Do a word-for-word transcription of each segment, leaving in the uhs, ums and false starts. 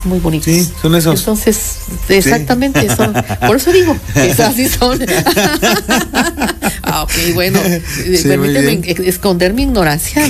muy bonitos. Sí, son esos. Entonces, exactamente, sí. Son, por eso digo, que así son. Ah, ok, bueno, sí, permíteme esconder mi ignorancia.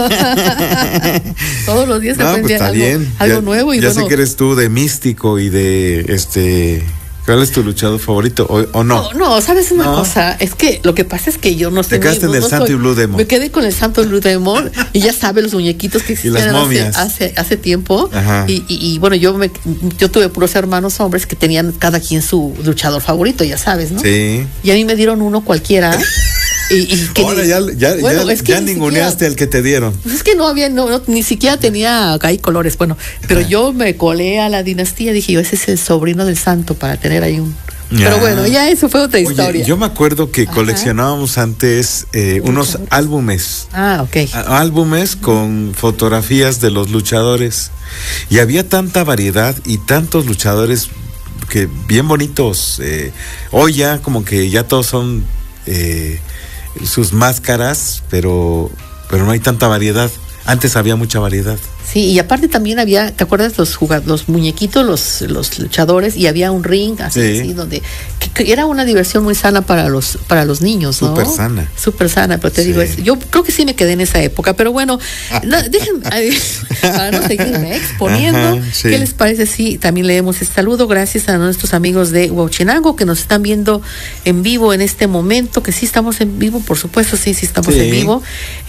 Todos los días se no, aprende pues algo, algo ya, nuevo. Y ya bueno, sé que eres tú de místico y de este... ¿Cuál es tu luchador favorito o, o no? No, no, ¿sabes una ¿No? cosa? Es que lo que pasa es que yo no sé. Te quedaste no, en el no Santo soy, y Blue Demon. Me quedé con el Santo y Blue Demon y ya sabes los muñequitos que existían hace, hace, hace tiempo. Y, y, y bueno, yo me, yo tuve puros hermanos hombres que tenían cada quien su luchador favorito, ya sabes, ¿no? Sí. Y a mí me dieron uno cualquiera. Y, y que ahora ya, ya, bueno, ya, es que ya ni ninguneaste siquiera, al que te dieron. Pues es que no había, no, no, ni siquiera tenía ahí colores. Bueno, pero Ajá. yo me colé a la dinastía, dije yo, ese es el sobrino del santo para tener ahí un. Ya. Pero bueno, ya eso fue otra historia. Oye, yo me acuerdo que Ajá. coleccionábamos antes eh, unos álbumes. Ah, ok. Álbumes con fotografías de los luchadores. Y había tanta variedad y tantos luchadores que bien bonitos. Eh, hoy ya como que ya todos son eh, sus máscaras, pero, pero no hay tanta variedad. Antes había mucha variedad. Sí, y aparte también había, ¿te acuerdas? Los jugad- los muñequitos, los, los luchadores, y había un ring así, sí. así donde que, que era una diversión muy sana para los para los niños, ¿no? Súper sana. Súper sana, pero te sí. digo, es, yo creo que sí me quedé en esa época, pero bueno, no, déjenme, para no seguirme exponiendo, Ajá, sí. ¿qué les parece si también leemos este saludo? Gracias a nuestros amigos de Huachinango que nos están viendo en vivo en este momento, que sí estamos en vivo, por supuesto, sí, sí estamos sí. en vivo.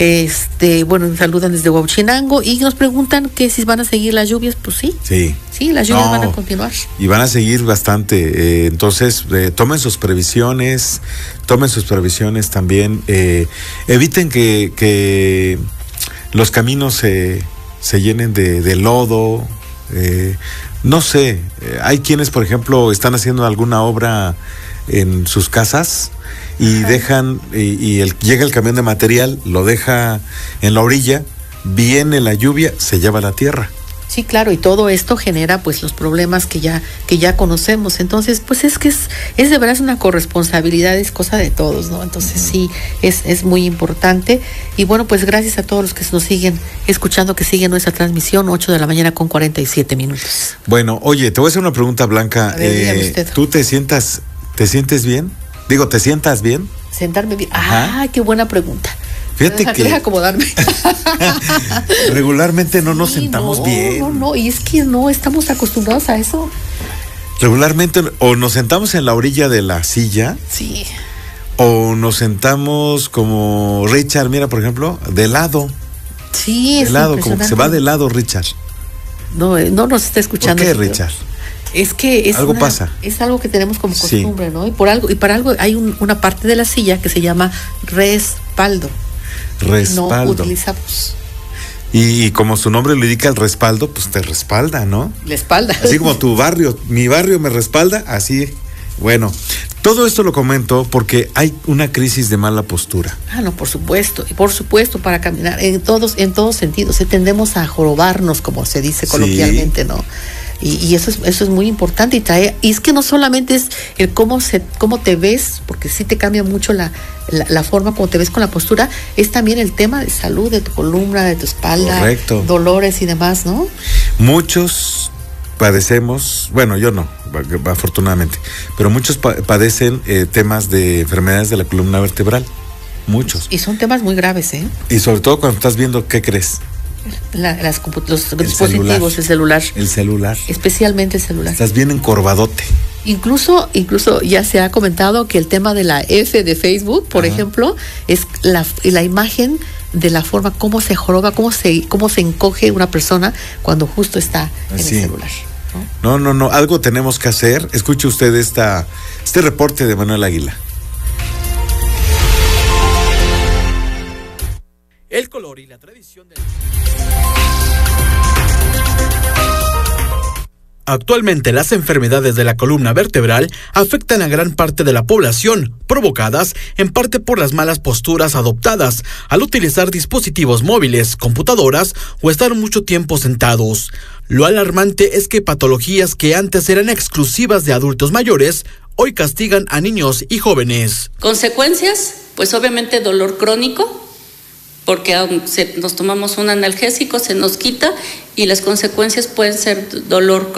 Este, bueno, saludan desde Huachinango y nos preguntan que si van a seguir las lluvias, pues sí. Sí. Sí, las lluvias no, van a continuar. Y van a seguir bastante. Eh, entonces, eh, tomen sus previsiones, tomen sus previsiones también. Eh, eviten que, que los caminos se, se llenen de, de lodo. Eh, no sé, eh, hay quienes, por ejemplo, están haciendo alguna obra en sus casas y Ajá. dejan, y, y el, llega el camión de material, lo deja en la orilla. Viene la lluvia, se lleva la tierra. Sí, claro, y todo esto genera pues los problemas que ya que ya conocemos. Entonces, pues es que es es de verdad es una corresponsabilidad, es cosa de todos, ¿no? Entonces sí, es es muy importante. Y bueno, pues gracias a todos los que nos siguen escuchando, que siguen nuestra transmisión, ocho de la mañana con cuarenta y siete minutos. Bueno, oye, te voy a hacer una pregunta, Blanca. A ver, eh, dígame usted. ¿Tú te sientas, te sientes bien? Digo, ¿te sientas bien? Sentarme bien. Ah, qué buena pregunta. Fíjate deja, que deja acomodarme. Regularmente no sí, nos sentamos no, bien. No, no, y es que no estamos acostumbrados a eso. Regularmente o nos sentamos en la orilla de la silla. Sí. O nos sentamos como Richard, mira, por ejemplo, de lado. Sí, de es lado, como que se va de lado Richard. No, no nos está escuchando. ¿Por qué, Richard? Es que es algo una, pasa. Es algo que tenemos como costumbre, sí. ¿no? Y por algo y para algo hay un, una parte de la silla que se llama respaldo. Respaldo. No utilizamos. Y, y como su nombre lo indica, el respaldo, pues te respalda, ¿no? La espalda. Así como tu barrio, mi barrio me respalda, así. Bueno, todo esto lo comento porque hay una crisis de mala postura. Ah, no, por supuesto, y por supuesto para caminar en todos, en todos sentidos, tendemos a jorobarnos, como se dice coloquialmente, sí. ¿no? Y, y eso es eso es muy importante y trae y es que no solamente es el cómo se cómo te ves, porque sí te cambia mucho la, la la forma como te ves con la postura, es también el tema de salud de tu columna, de tu espalda, correcto. Dolores y demás, ¿no? Muchos padecemos, bueno, yo no, afortunadamente, pero muchos pa- padecen eh, temas de enfermedades de la columna vertebral, muchos. Y son temas muy graves, ¿eh? Y sobre todo cuando estás viendo, ¿qué crees? La, las, los el dispositivos, celular. el celular. El celular. Especialmente el celular. Estás bien encorvadote. Incluso, incluso ya se ha comentado que el tema de la F de Facebook, por Ajá. ejemplo, es la, la imagen de la forma cómo se joroba, cómo se, cómo se encoge una persona cuando justo está Así. en el celular. ¿no? no, no, no, algo tenemos que hacer. Escuche usted esta, este reporte de Manuel Águila. El color y la tradición de... Actualmente las enfermedades de la columna vertebral afectan a gran parte de la población, provocadas en parte por las malas posturas adoptadas al utilizar dispositivos móviles, computadoras o estar mucho tiempo sentados. Lo alarmante es que patologías que antes eran exclusivas de adultos mayores, hoy castigan a niños y jóvenes. Consecuencias, pues obviamente dolor crónico, porque se, nos tomamos un analgésico, se nos quita y las consecuencias pueden ser dolor